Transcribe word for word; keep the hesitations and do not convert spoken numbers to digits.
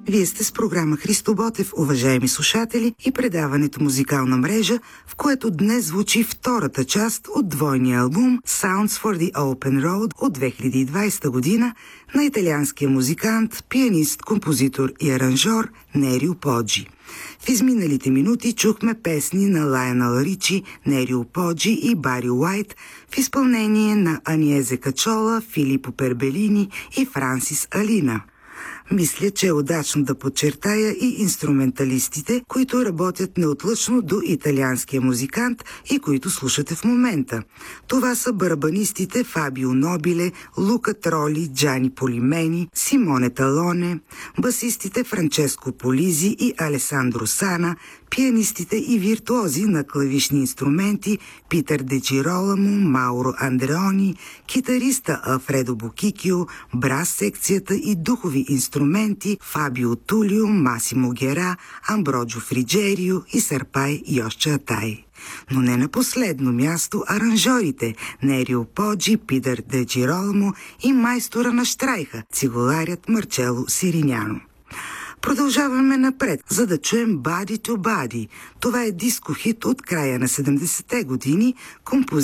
Вие сте с програма Христо Ботев, уважаеми слушатели, и предаването Музикална мрежа, в което днес звучи втората част от двойния албум Sounds for the Open Road от две хиляди и двадесета година на италианския музикант, пианист, композитор и аранжор Нерио Поджи. В изминалите минути чухме песни на Лайонел Ричи, Нерио Поджи и Бари Уайт в изпълнение на Аниезе Качола, Филипо Пербелини и Франсис Алина. Мисля, че е удачно да подчертая и инструменталистите, които работят неотлъчно до италианския музикант и които слушате в момента. Това са барабанистите Фабио Нобиле, Лука Троли, Джани Полимени, Симоне Талоне, басистите Франческо Полизи и Алесандро Сана, пианистите и виртуози на клавишни инструменти Питер Де Джироламо, Мауро Андреони, китариста Алфредо Букикио, брас секцията и духови инструменти Фабио Тулио, Масимо Гера, Амброджо Фриджерио и Сарпай Йошча Атай. Но не на последно място аранжорите Нерио Поджи, Питер Де Джироламо и майстора на щрайха, цигуларят Марчело Сириняно. Продължаваме напред, за да чуем Body to Body. Това е диско хит от края на седемдесетте години, композиция